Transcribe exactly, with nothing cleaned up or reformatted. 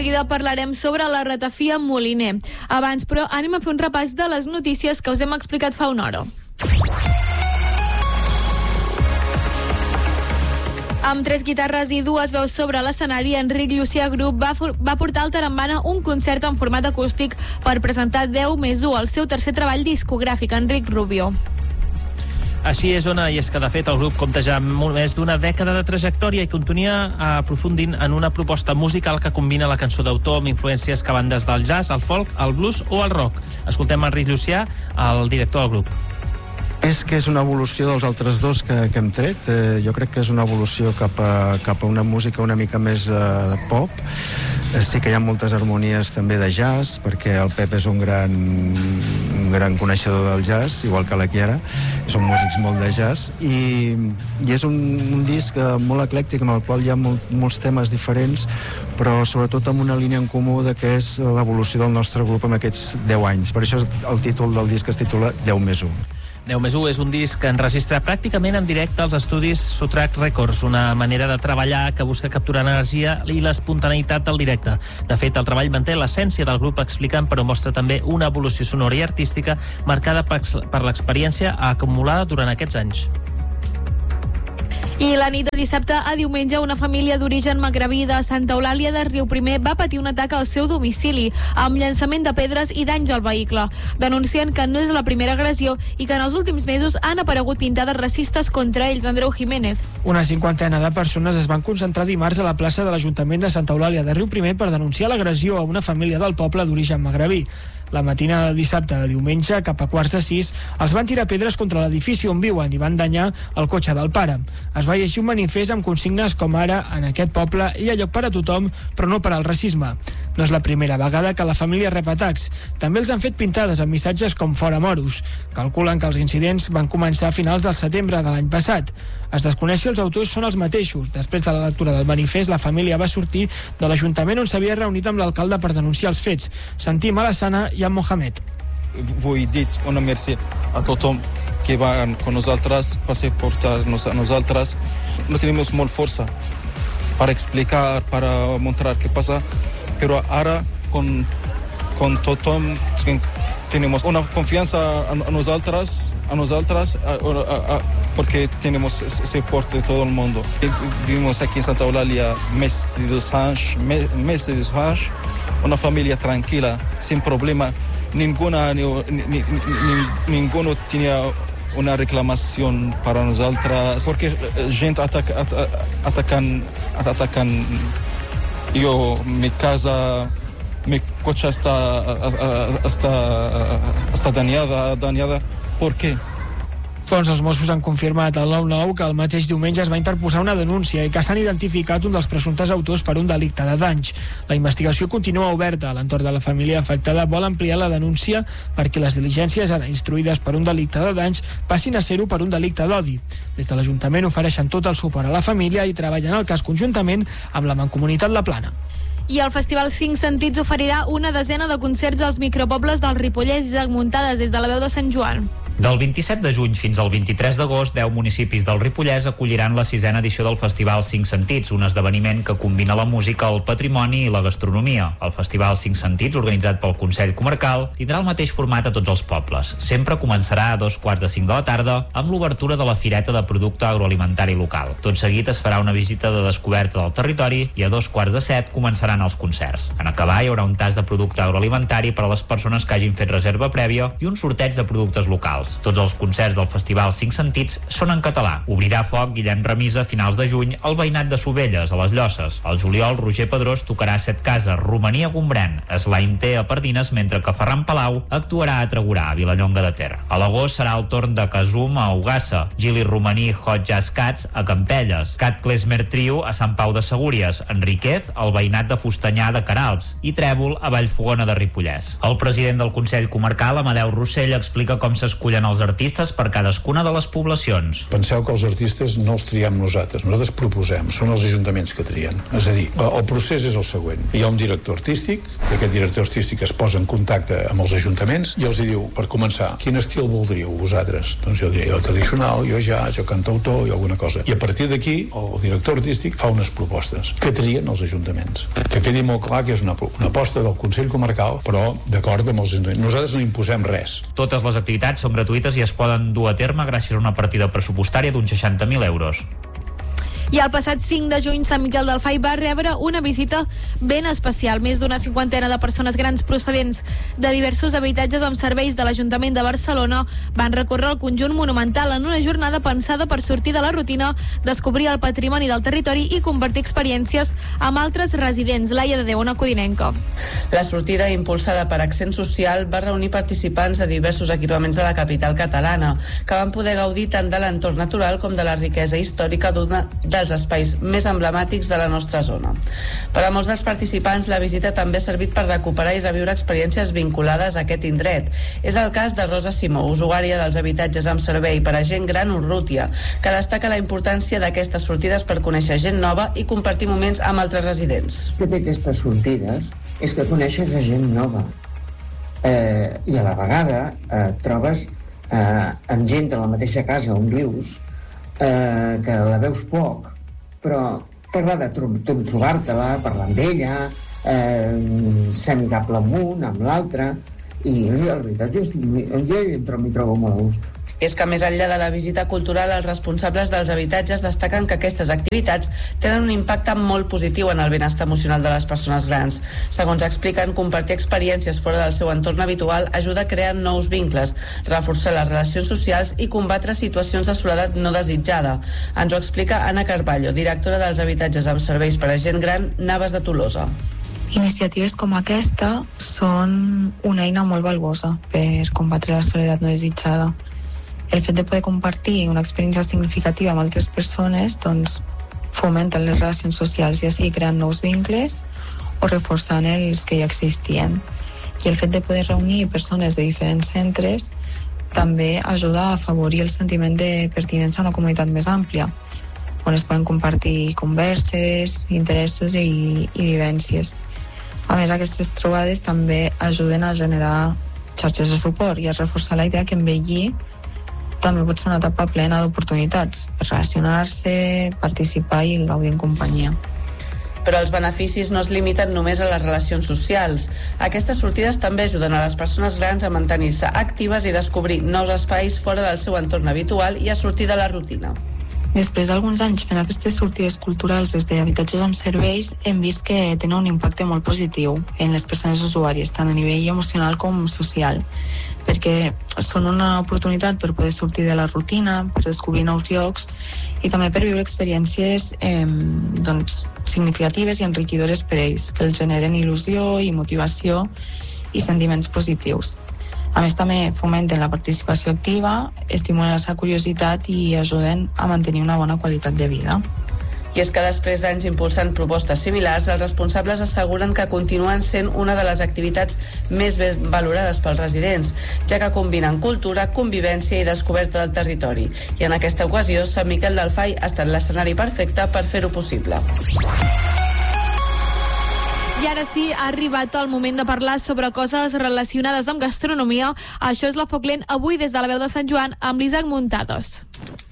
seguida parlarem sobre la ratafia Moliner. Abans, però, anem a fer un repàs de les notícies que us hem explicat fa una hora. Amb tres guitarres i dues veus sobre l'escenari, Enric Llucià Group va, va portar al Tarambana un concert en format acústic per presentar deu més u, el seu tercer treball discogràfic. Enric Rubio. Així és, Ona, i és que de fet el grup compta ja molt més d'una dècada de trajectòria i continua aprofundint en una proposta musical que combina la cançó d'autor amb influències que van des del jazz, el folk, el blues o el rock. Escoltem Enric Llucià, el director del grup. És que és una evolució dels altres dos que, que hem tret. Eh, jo crec que és una evolució cap a, cap a una música una mica més eh, de pop. Eh, sí que hi ha moltes harmonies també de jazz, perquè el Pep és un gran, un gran coneixedor del jazz, igual que la Chiara. Són músics molt de jazz. I, i és un, un disc molt eclèctic en el qual hi ha molt, molts temes diferents, però sobretot amb una línia en comú de que és l'evolució del nostre grup en aquests deu anys. Per això el títol del disc es titula deu més u. deu més u és un disc que enregistra pràcticament en directe als estudis Sotrac Records, una manera de treballar que busca capturar l'energia i l'espontaneïtat del directe. De fet, el treball manté l'essència del grup explicant, però mostra també una evolució sonora i artística marcada per l'experiència acumulada durant aquests anys. I la nit de dissabte a diumenge, una família d'origen magrebí de Santa Eulàlia de Riuprimer va patir un atac al seu domicili, amb llançament de pedres i danys al vehicle. Denuncien que no és la primera agressió i que en els últims mesos han aparegut pintades racistes contra ells. Andreu Jiménez. Una cinquantena de persones es van concentrar dimarts a la plaça de l'Ajuntament de Santa Eulàlia de Riuprimer per denunciar l'agressió a una família del poble d'origen magrebí. La matina de dissabte a diumenge, cap a quarts de sis, els van tirar pedres contra l'edifici on viuen i van danyar el cotxe del pare. Es va llegir un manifest amb consignes com ara: en aquest poble hi ha lloc per a tothom, però no per al racisme. No és la primera vegada que la família rep atacs. També els han fet pintades amb missatges com fora moros. Calculen que els incidents van començar a finals del setembre de l'any passat. Es desconeix si els autors són els mateixos. Després de la lectura del manifest, la família va sortir de l'Ajuntament on s'havia reunit amb l'alcalde per denunciar els fets. Sentim Alassana i en Mohamed. Vull dir una merci a tothom que va con nosaltres per suportar-nos a nosaltres. No tenim molt força per explicar, per mostrar què passa, però ara con, con tothom tenemos una confianza a nosaltres, a nosaltres a, a, a, porque tenemos soporte de todo el mundo. Vivimos aquí en Santa Eulàlia més de dos anys, més de dos anys, una família tranquila, sin problema. Ninguna, ni, ni, ni, ninguno tenía una reclamación para nosotras, porque gente ataca, at, atacan, atacan yo, mi casa, mi coche está, está, está dañada, dañada. ¿Por qué? Doncs els Mossos han confirmat al nou nou que el mateix diumenge es va interposar una denúncia i que s'han identificat un dels presumptes autors per un delicte de danys. La investigació continua oberta. L'entorn de la família afectada vol ampliar la denúncia perquè les diligències ara instruïdes per un delicte de danys passin a ser-ho per un delicte d'odi. Des de l'Ajuntament ofereixen tot el suport a la família i treballen el cas conjuntament amb la Mancomunitat La Plana. I el Festival Cinc Sentits oferirà una desena de concerts als micropobles del Ripollès i muntades des de la veu de Sant Joan. Del vint-i-set de juny fins al vint-i-tres d'agost, deu municipis del Ripollès acolliran la sisena edició del Festival Cinc Sentits, un esdeveniment que combina la música, el patrimoni i la gastronomia. El Festival Cinc Sentits, organitzat pel Consell Comarcal, tindrà el mateix format a tots els pobles. Sempre començarà a dos quarts de cinc de la tarda amb l'obertura de la Fireta de Producte Agroalimentari Local. Tot seguit es farà una visita de descoberta del territori i a dos quarts de set començaran els concerts. En acabar hi haurà un tast de producte agroalimentari per a les persones que hagin fet reserva prèvia i un sorteig de productes locals. Tots els concerts del Festival Cinc Sentits són en català. Obrirà foc Guillem Remisa a finals de juny al veïnat de Sovelles, a les Llosses. Al juliol, Roger Pedrós tocarà a Setcases, Romania Gombrèn, Slain Té a Pardines, mentre que Ferran Palau actuarà a Tregurà, a Vilallonga de Ter. A l'agost serà el torn de Casum a Ugassa, Gili Romaní Hot Jazz Cats a Campelles, Cat Klezmer Trio a Sant Pau de Segúries, Enriquez al veïnat de Fustanyà de Queralbs i Trèvol a Vallfogona de Ripollès. El president del Consell Comarcal, Amadeu Rossell, explica com s'escull escullen els artistes per cadascuna de les poblacions. Penseu que els artistes no els triem nosaltres, nosaltres proposem, són els ajuntaments que trien. És a dir, el procés és el següent. Hi ha un director artístic, i aquest director artístic es posa en contacte amb els ajuntaments i els hi diu, per començar, quin estil voldríeu vosaltres? Doncs jo diré, jo tradicional, jo jazz, jo cantautor, jo alguna cosa. I a partir d'aquí, el director artístic fa unes propostes que trien els ajuntaments. Que quedi molt clar que és una, una aposta del Consell Comarcal, però d'acord amb els ajuntaments. Nosaltres no imposem res. Totes les activitats són gratuïtes i es poden dur a terme gràcies a una partida pressupostària d'uns seixanta mil euros. I el passat cinc de juny, Sant Miquel del Fai va rebre una visita ben especial. Més d'una cinquantena de persones grans procedents de diversos habitatges amb serveis de l'Ajuntament de Barcelona van recórrer el conjunt monumental en una jornada pensada per sortir de la rutina, descobrir el patrimoni del territori i compartir experiències amb altres residents. Laia de Déu, una codinenca. La sortida, impulsada per Accent Social, va reunir participants de diversos equipaments de la capital catalana, que van poder gaudir tant de l'entorn natural com de la riquesa històrica d'una de dels espais més emblemàtics de la nostra zona. Per a molts dels participants, la visita també ha servit per recuperar i reviure experiències vinculades a aquest indret. És el cas de Rosa Simó, usuària dels habitatges amb servei per a gent gran Urrutia, que destaca la importància d'aquestes sortides per conèixer gent nova i compartir moments amb altres residents. El que té aquestes sortides és que coneixes a gent nova eh, i a la vegada eh, trobes eh, amb gent de la mateixa casa on vius Eh, que la veus poc, però t'agrada tro- trobar-te-la, parlar amb ella, eh, ser amigable amb un, amb l'altre, i la veritat jo, estic, jo m'hi trobo molt a gust. És que més enllà de la visita cultural, els responsables dels habitatges destaquen que aquestes activitats tenen un impacte molt positiu en el benestar emocional de les persones grans. Segons expliquen, compartir experiències fora del seu entorn habitual ajuda a crear nous vincles, reforçar les relacions socials i combatre situacions de soledat no desitjada. Ens ho explica Anna Carballo, directora dels habitatges amb serveis per a gent gran Navas de Tolosa. Iniciatives com aquesta són una eina molt valuosa per combatre la soledat no desitjada. El fet de poder compartir una experiència significativa amb altres persones doncs, fomenta les relacions socials, ja sigui creant nous vincles o reforçant els que ja existien. I el fet de poder reunir persones de diferents centres també ajuda a afavorir el sentiment de pertinença a una comunitat més àmplia, on es poden compartir converses, interessos i, i vivències. A més, aquestes trobades també ajuden a generar xarxes de suport i a reforçar la idea que envellir també pot ser una etapa plena d'oportunitats per relacionar-se, participar i gaudir en companyia. Però els beneficis no es limiten només a les relacions socials. Aquestes sortides també ajuden a les persones grans a mantenir-se actives i descobrir nous espais fora del seu entorn habitual i a sortir de la rutina. Després d'alguns anys fent aquestes sortides culturals des d'habitatges amb serveis, hem vist que tenen un impacte molt positiu en les persones usuàries, tant a nivell emocional com social, perquè són una oportunitat per poder sortir de la rutina, per descobrir nous llocs i també per viure experiències eh, doncs, significatives i enriquidores per ells, que els generen il·lusió i motivació i sentiments positius. A més, també fomenten la participació activa, estimulen la seva curiositat i ajuden a mantenir una bona qualitat de vida. I és que després d'anys impulsant propostes similars, els responsables asseguren que continuen sent una de les activitats més ben valorades pels residents, ja que combinen cultura, convivència i descoberta del territori. I en aquesta ocasió, Sant Miquel del Fai ha estat l'escenari perfecte per fer-ho possible. I ara sí, ha arribat el moment de parlar sobre coses relacionades amb gastronomia. Això és la Foc Lent, avui des de la veu de Sant Joan, amb l'Isaac Muntados.